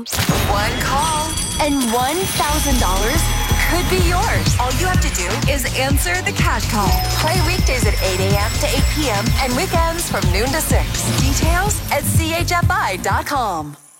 One call and $1,000 could be yours. All you have to do is answer the cash call. Play weekdays at 8 a.m. to 8 p.m. and weekends from noon to 6. Details at chfi.com.